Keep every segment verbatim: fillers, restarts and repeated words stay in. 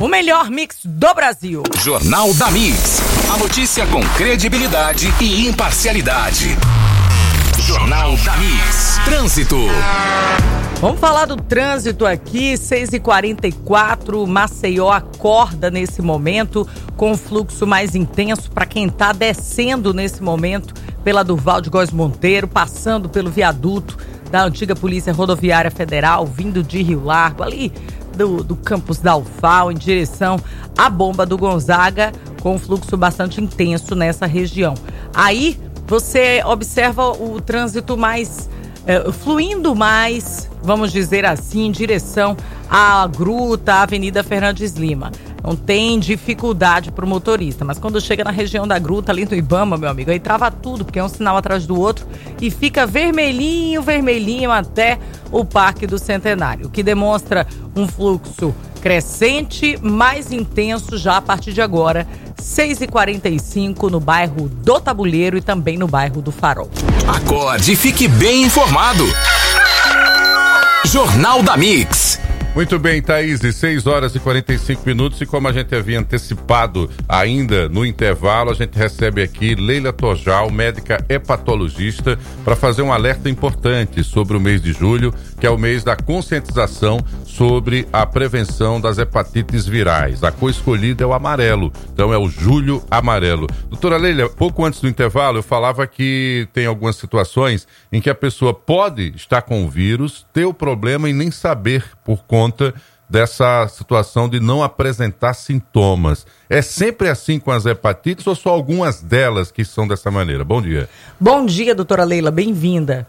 o melhor mix do Brasil. Jornal da Mix. A notícia com credibilidade e imparcialidade. Jornal da Mix. Trânsito. Vamos falar do trânsito aqui, seis e quarenta e quatro, Maceió acorda nesse momento com um fluxo mais intenso para quem está descendo nesse momento pela Durval de Góes Monteiro, passando pelo viaduto da antiga Polícia Rodoviária Federal, vindo de Rio Largo, ali do, do campus da U F A O, em direção à Bomba do Gonzaga, com um fluxo bastante intenso nessa região. Aí você observa o trânsito mais, é, fluindo mais, vamos dizer assim, em direção à Gruta, à Avenida Fernandes Lima. Não tem dificuldade para o motorista, mas quando chega na região da Gruta, ali no Ibama, meu amigo, aí trava tudo, porque é um sinal atrás do outro e fica vermelhinho, vermelhinho até o Parque do Centenário, o que demonstra um fluxo crescente, mais intenso já a partir de agora, seis e quarenta e cinco no bairro do Tabuleiro e também no bairro do Farol. Acorde e fique bem informado. Jornal da Mix. Muito bem, Thaís, seis horas e quarenta e cinco minutos, e como a gente havia antecipado ainda no intervalo, a gente recebe aqui Leila Tojal, médica hepatologista, para fazer um alerta importante sobre o mês de julho, que é o mês da conscientização sobre a prevenção das hepatites virais. A cor escolhida é o amarelo, então é o Julho Amarelo. Doutora Leila, pouco antes do intervalo eu falava que tem algumas situações em que a pessoa pode estar com o vírus, ter o problema e nem saber por conta dessa situação de não apresentar sintomas. É sempre assim com as hepatites ou só algumas delas que são dessa maneira? Bom dia. Bom dia, doutora Leila, bem-vinda.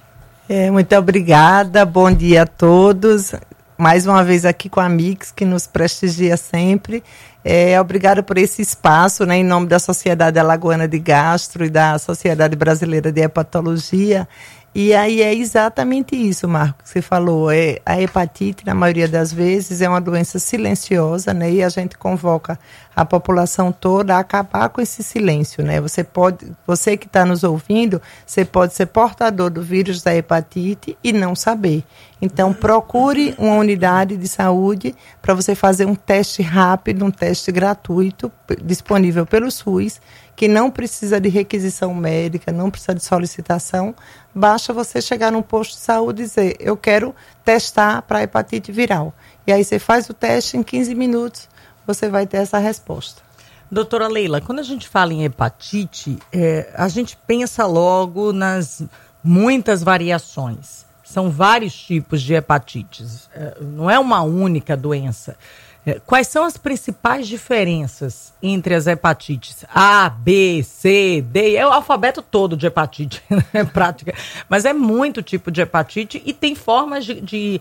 É, muito obrigada, bom dia a todos. Mais uma vez aqui com a Mix, que nos prestigia sempre. É, obrigada por esse espaço, né, em nome da Sociedade Alagoana de Gastro e da Sociedade Brasileira de Hepatologia. E aí é exatamente isso, Marco, que você falou. É, a hepatite, na maioria das vezes, é uma doença silenciosa, né? E a gente convoca a população toda a acabar com esse silêncio, né? Você pode, você que está nos ouvindo, você pode ser portador do vírus da hepatite e não saber. Então, procure uma unidade de saúde para você fazer um teste rápido, um teste gratuito, disponível pelo SUS, que não precisa de requisição médica, não precisa de solicitação. Basta você chegar num posto de saúde e dizer, eu quero testar para hepatite viral. E aí você faz o teste, em quinze minutos você vai ter essa resposta. Doutora Leila, quando a gente fala em hepatite, é, a gente pensa logo nas muitas variações. São vários tipos de hepatites, é, não é uma única doença. É, quais são as principais diferenças entre as hepatites A, B, C, D? É o alfabeto todo de hepatite, né, prática. Mas é muito tipo de hepatite e tem formas de, de,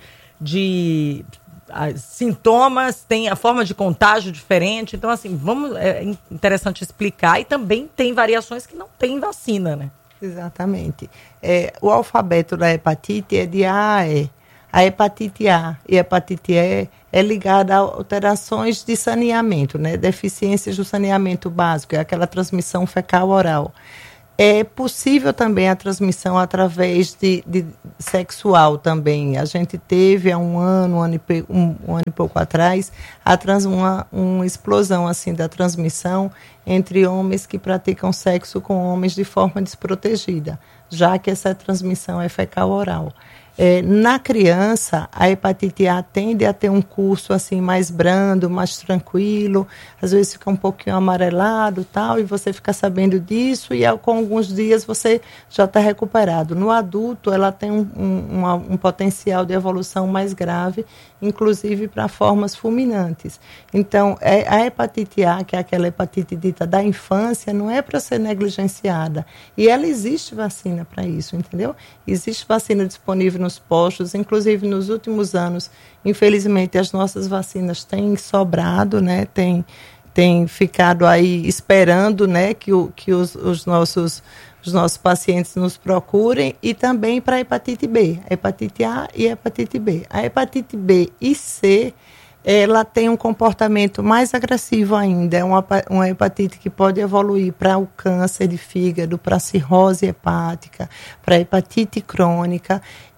de ah, sintomas, tem a forma de contágio diferente. Então, assim, vamos, é interessante explicar. E também tem variações que não tem vacina, né? Exatamente. É, o alfabeto da hepatite é de A a E. A hepatite A e a hepatite E é ligada a alterações de saneamento, né? Deficiências do saneamento básico, é aquela transmissão fecal-oral. É possível também a transmissão através de, de sexual também. A gente teve há um ano, um ano e, um, um ano e pouco atrás, a trans, uma, uma explosão assim, da transmissão entre homens que praticam sexo com homens de forma desprotegida, já que essa transmissão é fecal-oral. É, na criança, a hepatite A tende a ter um curso assim, mais brando, mais tranquilo, às vezes fica um pouquinho amarelado tal, e você fica sabendo disso e com alguns dias você já está recuperado. No adulto, ela tem um, um, uma, um potencial de evolução mais grave, inclusive para formas fulminantes. Então, é, a hepatite A, que é aquela hepatite dita da infância, não é para ser negligenciada. E ela existe vacina para isso, entendeu? Existe vacina disponível nos postos, inclusive nos últimos anos, infelizmente, as nossas vacinas têm sobrado, né? Tem, tem ficado aí esperando, né, que, o, que os, os, nossos, os nossos pacientes nos procurem, e também para a hepatite B, a hepatite A e a hepatite B. A hepatite B e C, ela tem um comportamento mais agressivo ainda, é uma, uma hepatite que pode evoluir para o câncer de fígado, para a cirrose hepática, para a hepatite crônica,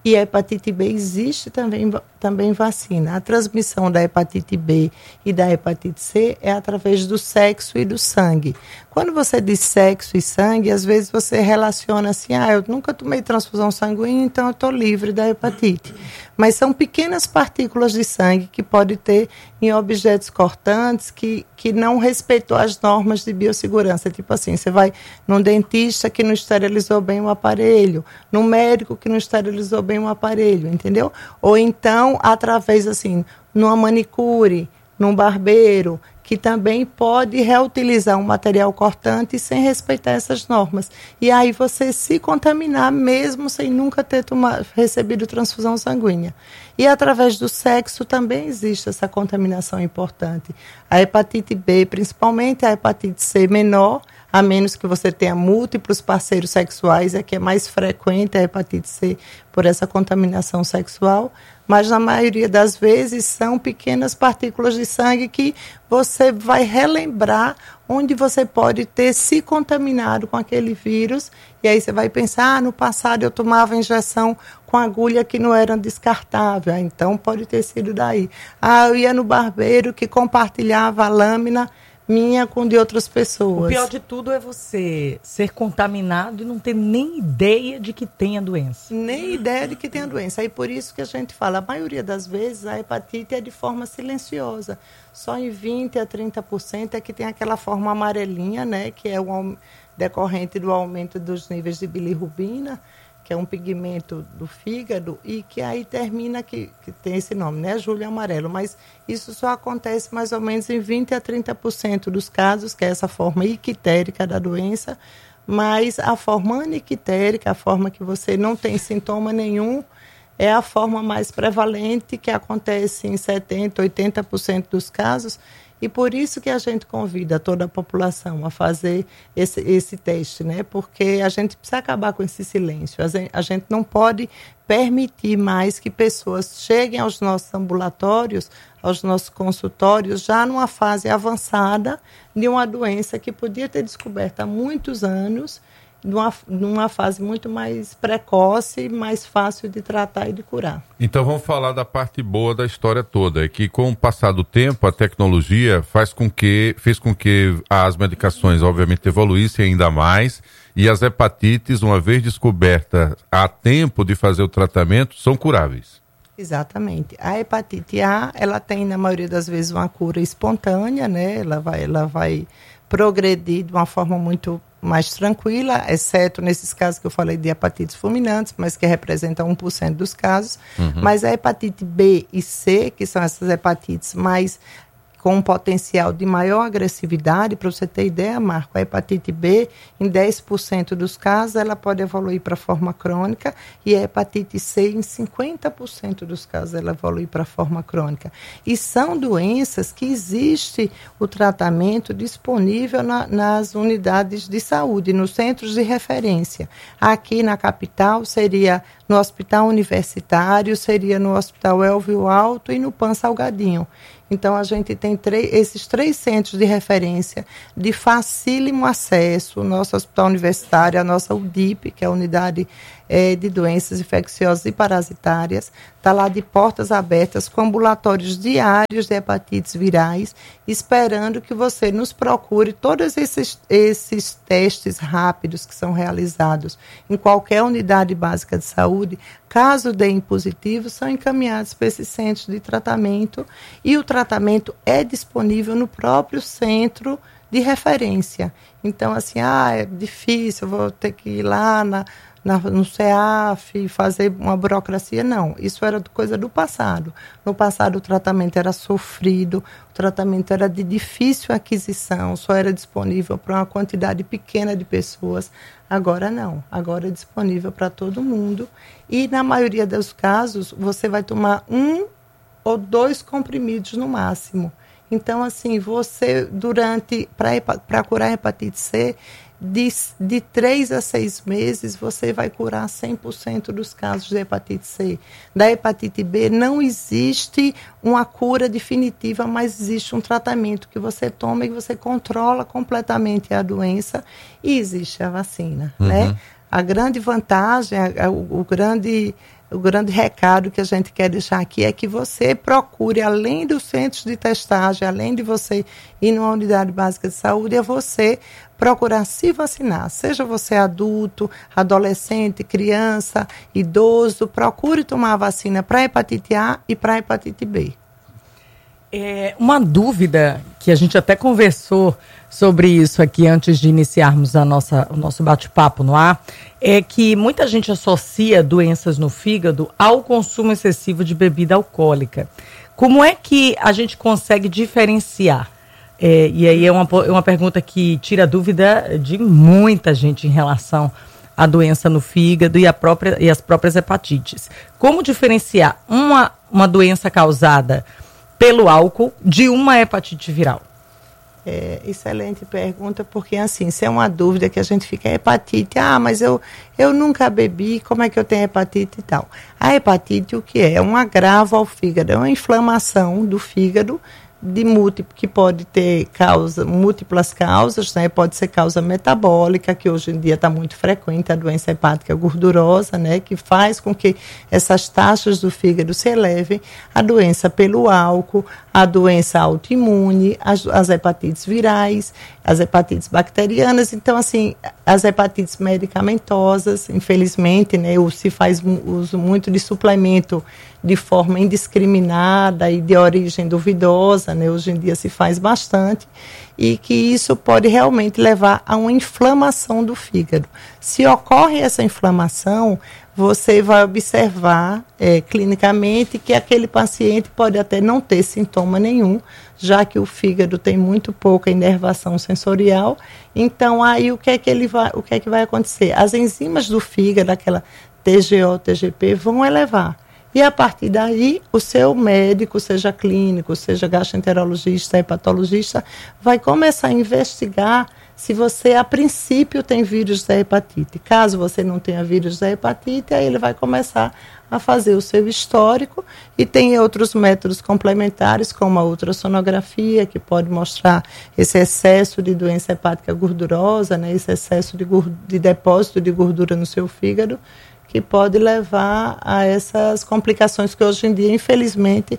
E a hepatite B existe também, também vacina. A transmissão da hepatite B e da hepatite C é através do sexo e do sangue. Quando você diz sexo e sangue, às vezes você relaciona assim, ah, eu nunca tomei transfusão sanguínea, então eu estou livre da hepatite. Mas são pequenas partículas de sangue que pode ter em objetos cortantes que, que não respeitou as normas de biossegurança. Tipo assim, você vai num dentista que não esterilizou bem o aparelho, num médico que não esterilizou bem o aparelho, entendeu? Ou então, através, assim, numa manicure, num barbeiro, que também pode reutilizar um material cortante sem respeitar essas normas. E aí você se contaminar mesmo sem nunca ter tomado, recebido transfusão sanguínea. E através do sexo também existe essa contaminação importante. A hepatite B, principalmente a hepatite C menor, a menos que você tenha múltiplos parceiros sexuais, é que é mais frequente a hepatite C por essa contaminação sexual, mas na maioria das vezes são pequenas partículas de sangue que você vai relembrar onde você pode ter se contaminado com aquele vírus, e aí você vai pensar, ah, no passado eu tomava injeção com agulha que não era descartável, então pode ter sido daí. Ah, eu ia no barbeiro que compartilhava a lâmina minha com de outras pessoas. O pior de tudo é você ser contaminado e não ter nem ideia de que tem a doença. Nem ideia de que tem a doença. E por isso que a gente fala, a maioria das vezes a hepatite é de forma silenciosa. Só em vinte a trinta por cento é que tem aquela forma amarelinha, né, que é o decorrente do aumento dos níveis de bilirrubina, que é um pigmento do fígado, e que aí termina, que, que tem esse nome, né, Júlio Amarelo, mas isso só acontece mais ou menos em vinte a trinta por cento dos casos, que é essa forma ictérica da doença, mas a forma anictérica, a forma que você não tem sintoma nenhum, é a forma mais prevalente, que acontece em setenta, oitenta por cento dos casos, e por isso que a gente convida toda a população a fazer esse, esse teste, né? Porque a gente precisa acabar com esse silêncio. A gente não pode permitir mais que pessoas cheguem aos nossos ambulatórios, aos nossos consultórios, já numa fase avançada de uma doença que podia ter descoberto há muitos anos, numa, numa fase muito mais precoce, mais fácil de tratar e de curar. Então vamos falar da parte boa da história toda, é que com o passar do tempo, a tecnologia faz com que, fez com que as medicações obviamente evoluíssem ainda mais, e as hepatites, uma vez descoberta a tempo de fazer o tratamento, são curáveis. Exatamente. A hepatite A, ela tem na maioria das vezes uma cura espontânea, né? Ela vai, ela vai progredir de uma forma muito mais tranquila, exceto nesses casos que eu falei de hepatites fulminantes, mas que representam um por cento dos casos. Uhum. Mas a hepatite B e C, que são essas hepatites mais com um potencial de maior agressividade, para você ter ideia, Marco, a hepatite B, em dez por cento dos casos, ela pode evoluir para forma crônica, e a hepatite C, em cinquenta por cento dos casos, ela evolui para forma crônica. E são doenças que existe o tratamento disponível na, nas unidades de saúde, nos centros de referência. Aqui na capital seria no Hospital Universitário, seria no Hospital Elvio Alto e no Pan Salgadinho. Então, a gente tem três, esses três centros de referência de facílimo acesso, o nosso Hospital Universitário, a nossa U D I P, que é a Unidade é, de Doenças Infecciosas e Parasitárias, está lá de portas abertas com ambulatórios diários de hepatites virais, esperando que você nos procure todos esses, esses testes rápidos que são realizados em qualquer unidade básica de saúde. Caso deem positivo, são encaminhados para esses centros de tratamento, e o tratamento é disponível no próprio centro de referência. Então, assim, ah, é difícil, vou ter que ir lá na, na, no C E A F e fazer uma burocracia. Não, isso era coisa do passado. No passado o tratamento era sofrido, o tratamento era de difícil aquisição, só era disponível para uma quantidade pequena de pessoas. Agora não, agora é disponível para todo mundo, e na maioria dos casos você vai tomar um ou dois comprimidos no máximo. Então, assim, você durante, para curar a hepatite C, de, de três a seis meses você vai curar cem por cento dos casos de hepatite C. Da hepatite B não existe uma cura definitiva, mas existe um tratamento que você toma e você controla completamente a doença, e existe a vacina, uhum. né? A grande vantagem, a, a, o grande... o grande recado que a gente quer deixar aqui é que você procure, além dos centros de testagem, além de você ir numa unidade básica de saúde, é você procurar se vacinar. Seja você adulto, adolescente, criança, idoso, procure tomar a vacina para hepatite A e para hepatite B. É uma dúvida que a gente até conversou sobre isso aqui antes de iniciarmos a nossa, o nosso bate-papo no ar, é que muita gente associa doenças no fígado ao consumo excessivo de bebida alcoólica. Como é que a gente consegue diferenciar? É, e aí é uma, uma pergunta que tira dúvida de muita gente em relação à doença no fígado e, a própria, e as próprias hepatites. Como diferenciar uma, uma doença causada pelo álcool de uma hepatite viral? É, excelente pergunta, porque assim, se é uma dúvida que a gente fica, é hepatite, ah, mas eu, eu nunca bebi, como é que eu tenho hepatite e tal? A hepatite, o que é? É um agravo ao fígado, é uma inflamação do fígado, de múltiplo, que pode ter causa, múltiplas causas, né? Pode ser causa metabólica, que hoje em dia está muito frequente, a doença hepática gordurosa, né? Que faz com que essas taxas do fígado se elevem, a doença pelo álcool, a doença autoimune, as, as hepatites virais, as hepatites bacterianas. Então, assim, as hepatites medicamentosas, infelizmente, né? Se faz uso muito de suplemento de forma indiscriminada e de origem duvidosa, né? Hoje em dia se faz bastante, e que isso pode realmente levar a uma inflamação do fígado. Se ocorre essa inflamação, você vai observar é, clinicamente que aquele paciente pode até não ter sintoma nenhum, já que o fígado tem muito pouca inervação sensorial. Então, aí o que é que ele vai, o que é que vai acontecer? As enzimas do fígado, aquela T G O, T G P, vão elevar. E a partir daí, o seu médico, seja clínico, seja gastroenterologista, hepatologista, vai começar a investigar se você, a princípio, tem vírus da hepatite. Caso você não tenha vírus da hepatite, aí ele vai começar a fazer o seu histórico, e tem outros métodos complementares, como a ultrassonografia, que pode mostrar esse excesso de doença hepática gordurosa, né, esse excesso de, de depósito de gordura no seu fígado, que pode levar a essas complicações que hoje em dia, infelizmente,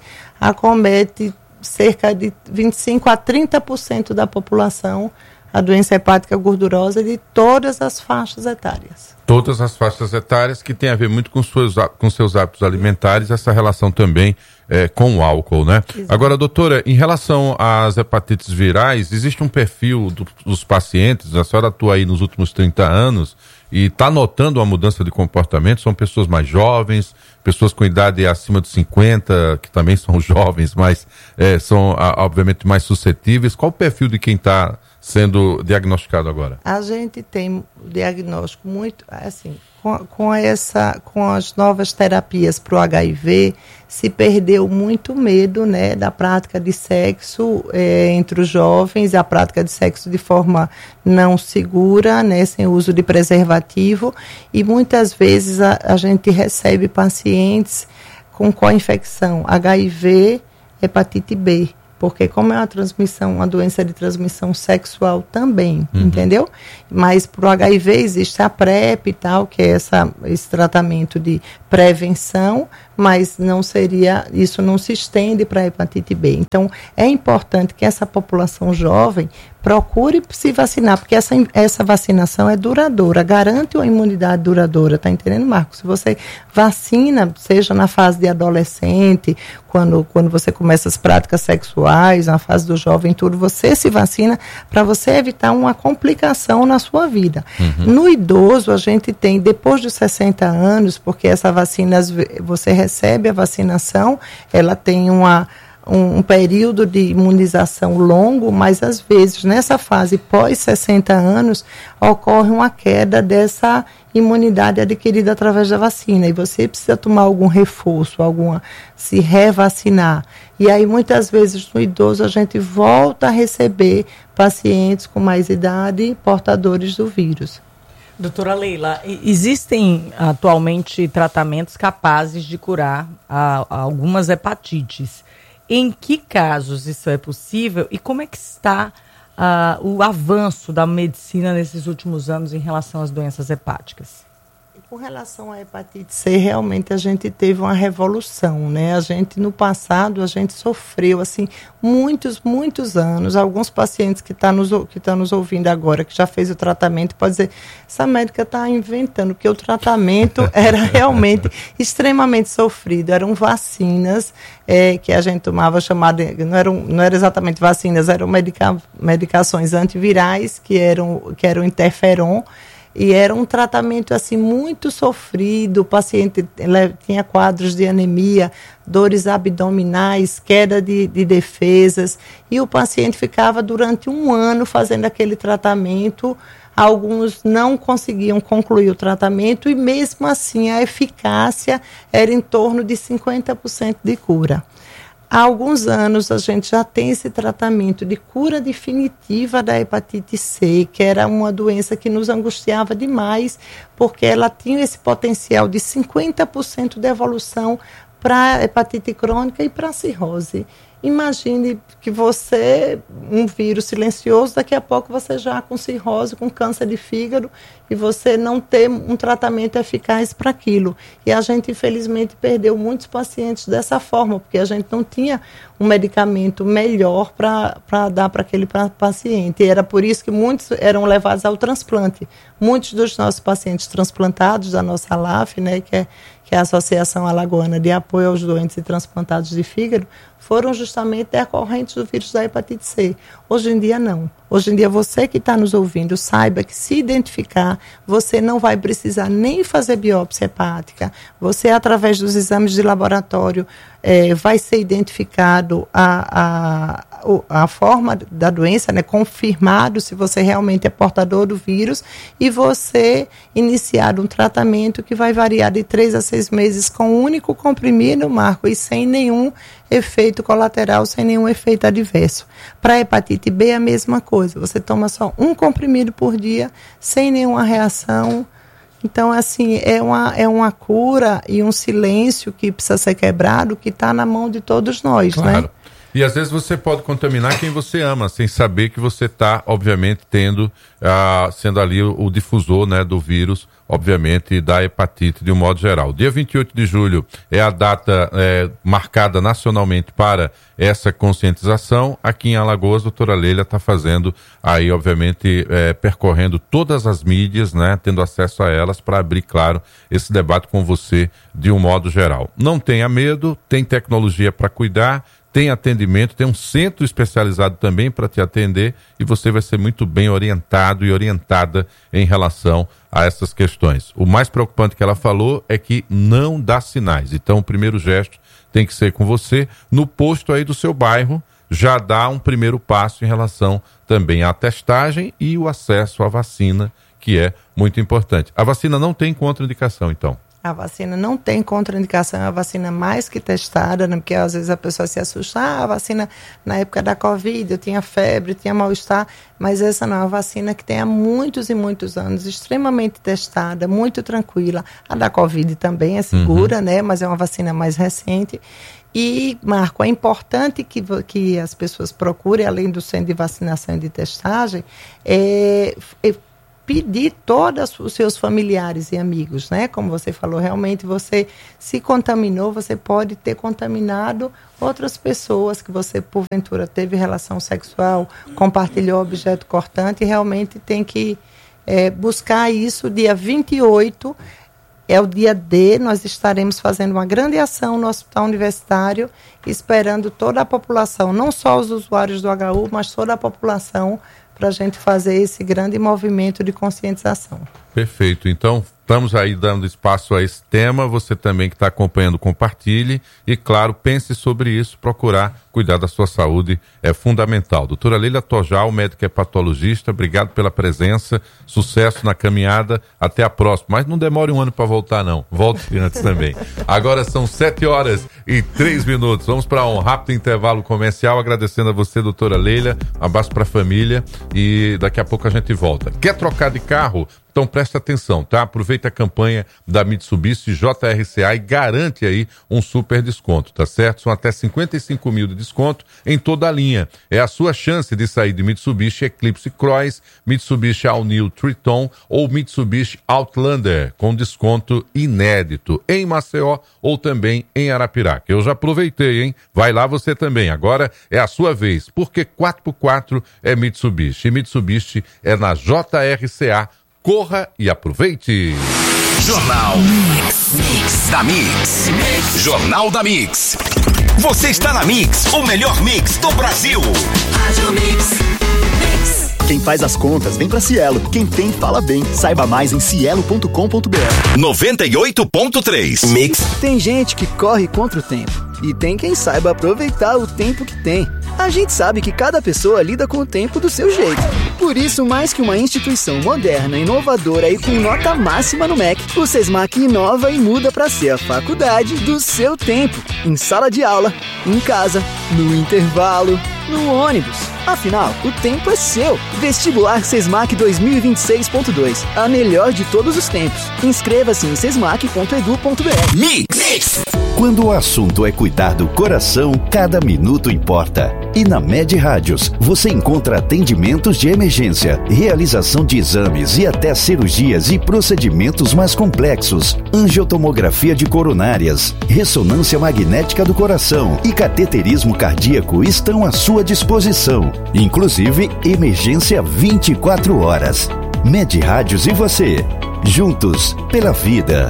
acomete cerca de vinte e cinco a trinta por cento da população, a doença hepática gordurosa, de todas as faixas etárias. Todas as faixas etárias, que tem a ver muito com seus, com seus hábitos alimentares, essa relação também é, com o álcool, né? Exato. Agora, doutora, em relação às hepatites virais, existe um perfil do, dos pacientes, a senhora atua aí nos últimos trinta anos, e está notando uma mudança de comportamento? São pessoas mais jovens, pessoas com idade acima de cinquenta, que também são jovens, mas é, são, obviamente, mais suscetíveis. Qual o perfil de quem está sendo diagnosticado agora? A gente tem diagnóstico muito, assim, com, com, essa, com as novas terapias para o H I V, se perdeu muito medo, né, da prática de sexo é, entre os jovens, a prática de sexo de forma não segura, né, sem uso de preservativo, e muitas vezes a, a gente recebe pacientes com co-infecção, H I V, hepatite B, porque como é uma transmissão, uma doença de transmissão sexual também, uhum. entendeu? Mas para o H I V existe a PrEP e tal, que é essa, esse tratamento de prevenção, mas não seria, isso não se estende para a hepatite B. Então, é importante que essa população jovem procure se vacinar, porque essa, essa vacinação é duradoura, garante uma imunidade duradoura, tá entendendo, Marcos? Se você vacina, seja na fase de adolescente, quando, quando você começa as práticas sexuais, na fase do jovem, tudo, você se vacina para você evitar uma complicação na sua vida. Uhum. No idoso, a gente tem, depois dos sessenta anos, porque essa vacina, você recebe a vacinação, ela tem uma... Um, um período de imunização longo, mas às vezes nessa fase pós sessenta anos ocorre uma queda dessa imunidade adquirida através da vacina, e você precisa tomar algum reforço, alguma, se revacinar. E aí muitas vezes no idoso a gente volta a receber pacientes com mais idade portadores do vírus. Doutora Leila, existem atualmente tratamentos capazes de curar a, a algumas hepatites. Em que casos isso é possível e como é que está uh, o avanço da medicina nesses últimos anos em relação às doenças hepáticas? com relação à hepatite C, realmente a gente teve uma revolução, né? A gente, no passado, a gente sofreu, assim, muitos, muitos anos. Alguns pacientes que estão nos, que estão nos ouvindo agora, que já fez o tratamento, pode dizer, essa médica está inventando, porque o tratamento era realmente extremamente sofrido. Eram vacinas é, que a gente tomava, chamada, não eram, não eram exatamente vacinas, eram medica, medicações antivirais, que eram, que eram interferon, e era um tratamento assim muito sofrido. O paciente tinha quadros de anemia, dores abdominais, queda de, de defesas, e o paciente ficava durante um ano fazendo aquele tratamento. Alguns não conseguiam concluir o tratamento e mesmo assim a eficácia era em torno de cinquenta por cento de cura. Há alguns anos a gente já tem esse tratamento de cura definitiva da hepatite C, que era uma doença que nos angustiava demais, porque ela tinha esse potencial de cinquenta por cento de evolução para hepatite crônica e para cirrose. Imagine que você, um vírus silencioso, daqui a pouco você já com cirrose, com câncer de fígado, e você não ter um tratamento eficaz para aquilo. E a gente, infelizmente, perdeu muitos pacientes dessa forma, porque a gente não tinha um medicamento melhor para dar para aquele pra, paciente. E era por isso que muitos eram levados ao transplante. Muitos dos nossos pacientes transplantados, da nossa A L A F, né, que é, que é a Associação Alagoana de Apoio aos Doentes e Transplantados de Fígado, foram justamente decorrentes do vírus da hepatite C. Hoje em dia, não. Hoje em dia, você que está nos ouvindo, saiba que se identificar, você não vai precisar nem fazer biópsia hepática. Você, através dos exames de laboratório, é, vai ser identificado a, a, a forma da doença, né, confirmado se você realmente é portador do vírus, e você iniciar um tratamento que vai variar de três a seis meses com um único comprimido, Marco, e sem nenhum efeito colateral, sem nenhum efeito adverso. Para a hepatite B é a mesma coisa, você toma só um comprimido por dia, sem nenhuma reação. Então, assim, é uma, é uma cura e um silêncio que precisa ser quebrado, que está na mão de todos nós, claro, né? E às vezes você pode contaminar quem você ama, sem saber que você está, obviamente, tendo, uh, sendo ali o, o difusor, né, do vírus, obviamente, da hepatite de um modo geral. Dia vinte e oito de julho é a data é, marcada nacionalmente para essa conscientização. Aqui em Alagoas, a doutora Leila está fazendo aí, obviamente, é, percorrendo todas as mídias, né, tendo acesso a elas para abrir, claro, esse debate com você de um modo geral. Não tenha medo, tem tecnologia para cuidar, tem atendimento, tem um centro especializado também para te atender, e você vai ser muito bem orientado e orientada em relação a essas questões. O mais preocupante que ela falou é que não dá sinais. Então, o primeiro gesto tem que ser com você. No posto aí do seu bairro, já dá um primeiro passo em relação também à testagem e o acesso à vacina, que é muito importante. A vacina não tem contraindicação, então? A vacina não tem contraindicação, é a vacina mais que testada, né? Porque às vezes a pessoa se assusta, ah, a vacina na época da Covid, eu tinha febre, tinha mal-estar, mas essa não é uma vacina que tem há muitos e muitos anos, extremamente testada, muito tranquila. A da Covid também é segura, uhum, né? Mas é uma vacina mais recente. E, Marco, é importante que, que as pessoas procurem, além do centro de vacinação e de testagem, é, é pedir todos os seus familiares e amigos, né? Como você falou, realmente você se contaminou, você pode ter contaminado outras pessoas que você, porventura, teve relação sexual, compartilhou objeto cortante, e realmente tem que é, buscar isso. Dia vinte e oito é o dia D, nós estaremos fazendo uma grande ação no Hospital Universitário, esperando toda a população, não só os usuários do H U, mas toda a população, para a gente fazer esse grande movimento de conscientização. Perfeito. Então, estamos aí dando espaço a esse tema. Você também que está acompanhando, compartilhe. E, claro, pense sobre isso. Procurar cuidar da sua saúde é fundamental. Doutora Leila Tojal, médica hepatologista, obrigado pela presença. Sucesso na caminhada. Até a próxima. Mas não demore um ano para voltar, não. Volte antes também. Agora são sete horas e três minutos. Vamos para um rápido intervalo comercial. Agradecendo a você, doutora Leila. Um abraço para a família. E daqui a pouco a gente volta. Quer trocar de carro? Então presta atenção, tá? Aproveita a campanha da Mitsubishi J R C A e garante aí um super desconto, tá certo? São até cinquenta e cinco mil de desconto em toda a linha. É a sua chance de sair de Mitsubishi Eclipse Cross, Mitsubishi All New Triton ou Mitsubishi Outlander com desconto inédito em Maceió ou também em Arapiraca. Eu já aproveitei, hein? Vai lá você também. Agora é a sua vez, porque quatro por quatro é Mitsubishi. E Mitsubishi é na J R C A. Corra e aproveite! Jornal Mix, da Mix. Jornal da Mix. Você está na Mix, o melhor mix do Brasil. Rádio Mix. Mix. Quem faz as contas vem pra Cielo. Quem tem, fala bem. Saiba mais em cielo ponto com ponto b r. noventa e oito ponto três. Mix. Tem gente que corre contra o tempo. E tem quem saiba aproveitar o tempo que tem. A gente sabe que cada pessoa lida com o tempo do seu jeito. Por isso, mais que uma instituição moderna, inovadora e com nota máxima no M E C, o SESMAC inova e muda para ser a faculdade do seu tempo. Em sala de aula, em casa, no intervalo, no ônibus. Afinal, o tempo é seu. Vestibular SESMAC dois mil e vinte e seis ponto dois. A melhor de todos os tempos. Inscreva-se em sesmac ponto edu ponto b r. Mix. Mix. Quando o assunto é cuidar do coração, cada minuto importa. E na Med Rádios, você encontra atendimentos de emergência, realização de exames e até cirurgias e procedimentos mais complexos, angiotomografia de coronárias, ressonância magnética do coração e cateterismo cardíaco estão à sua disposição. Inclusive, emergência vinte e quatro horas. Med Rádios e você, juntos pela vida.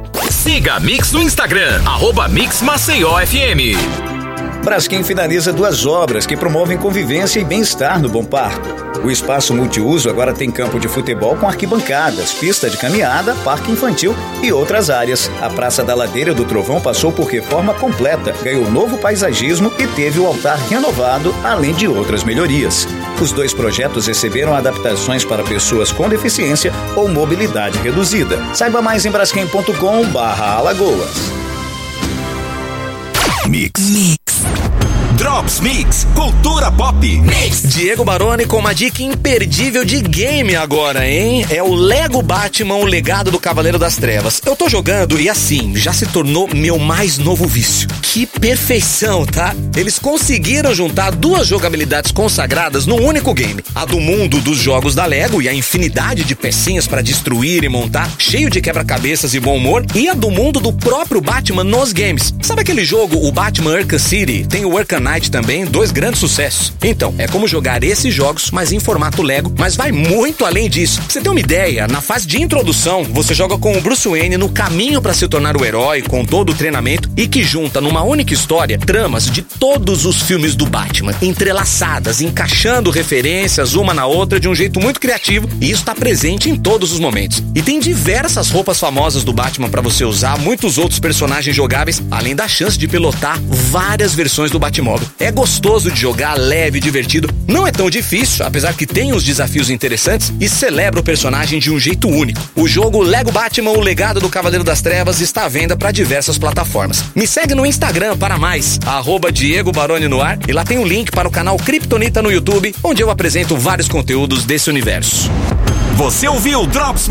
Siga a Mix no Instagram, arroba Mix Maceió F M. Braskem finaliza duas obras que promovem convivência e bem-estar no Bom Parto. O espaço multiuso agora tem campo de futebol com arquibancadas, pista de caminhada, parque infantil e outras áreas. A Praça da Ladeira do Trovão passou por reforma completa, ganhou novo paisagismo e teve o altar renovado, além de outras melhorias. Os dois projetos receberam adaptações para pessoas com deficiência ou mobilidade reduzida. Saiba mais em braskem ponto com barra Alagoas. Mix. Mix. Drops Mix, cultura pop. Mix. Diego Baroni com uma dica imperdível de game agora, hein? É o Lego Batman, o legado do Cavaleiro das Trevas. Eu tô jogando e assim, já se tornou meu mais novo vício. Que perfeição, tá? Eles conseguiram juntar duas jogabilidades consagradas num único game. A do mundo dos jogos da Lego e a infinidade de pecinhas pra destruir e montar, cheio de quebra-cabeças e bom humor. E a do mundo do próprio Batman nos games. Sabe aquele jogo, o Batman Arkham City? Tem o Arkham Knight também, dois grandes sucessos. Então, é como jogar esses jogos, mas em formato Lego, mas vai muito além disso. Pra você ter uma ideia, na fase de introdução, você joga com o Bruce Wayne no caminho pra se tornar o herói, com todo o treinamento, e que junta numa única história tramas de todos os filmes do Batman, entrelaçadas, encaixando referências uma na outra de um jeito muito criativo, e isso tá presente em todos os momentos. E tem diversas roupas famosas do Batman pra você usar, muitos outros personagens jogáveis, além da chance de pilotar várias versões do Batmóvel. É gostoso de jogar, leve, divertido, não é tão difícil, apesar que tem uns desafios interessantes e celebra o personagem de um jeito único. O jogo Lego Batman, o legado do Cavaleiro das Trevas, está à venda para diversas plataformas. Me segue no Instagram para mais, arroba Diego Baroni no ar, e lá tem um link para o canal Kryptonita no YouTube, onde eu apresento vários conteúdos desse universo. Você ouviu Drops